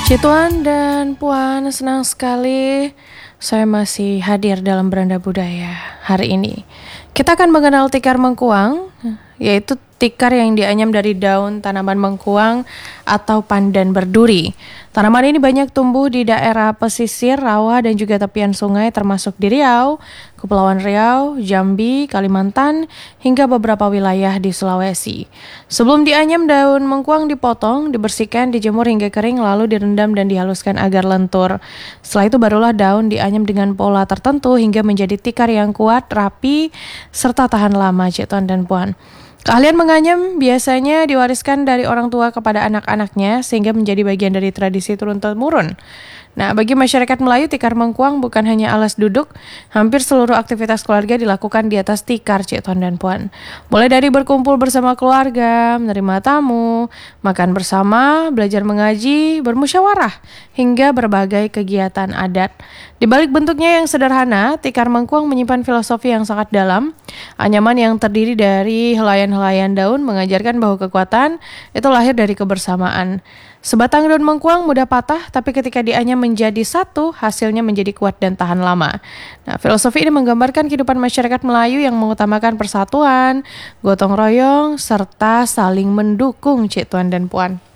Cik Tuan dan Puan, senang sekali saya masih hadir dalam Beranda Budaya hari ini. Kita akan mengenal tikar mengkuang, yaitu tikar yang dianyam dari daun tanaman mengkuang atau pandan berduri. Tanaman ini banyak tumbuh di daerah pesisir, rawa, dan juga tepian sungai termasuk di Riau, Kepulauan Riau, Jambi, Kalimantan, hingga beberapa wilayah di Sulawesi. Sebelum dianyam, daun mengkuang dipotong, dibersihkan, dijemur hingga kering, lalu direndam dan dihaluskan agar lentur. Setelah itu barulah daun dianyam dengan pola tertentu hingga menjadi tikar yang kuat, rapi, serta tahan lama, Cik Tuan dan Puan. Keahlian menganyam biasanya diwariskan dari orang tua kepada anak-anaknya sehingga menjadi bagian dari tradisi turun-temurun. Nah, bagi masyarakat Melayu, tikar mengkuang bukan hanya alas duduk, hampir seluruh aktivitas keluarga dilakukan di atas tikar, Cik Tuan dan Puan. Mulai dari berkumpul bersama keluarga, menerima tamu, makan bersama, belajar mengaji, bermusyawarah, hingga berbagai kegiatan adat. Di balik bentuknya yang sederhana, tikar mengkuang menyimpan filosofi yang sangat dalam. Anyaman yang terdiri dari helaian-helaian daun mengajarkan bahwa kekuatan itu lahir dari kebersamaan. Sebatang daun mengkuang mudah patah, tapi ketika dianyam menjadi satu, hasilnya menjadi kuat dan tahan lama. Nah, filosofi ini menggambarkan kehidupan masyarakat Melayu yang mengutamakan persatuan, gotong royong, serta saling mendukung, Cik Tuan dan Puan.